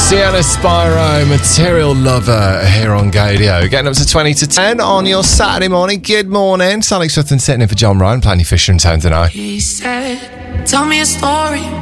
Sienna Spyro, Material Lover here on Gadio. Getting up to 20 to 10 on your Saturday morning. Good morning. Alex Sutton sitting in for John Ryan, playing your Fisher and Tone tonight. He said, tell me a story.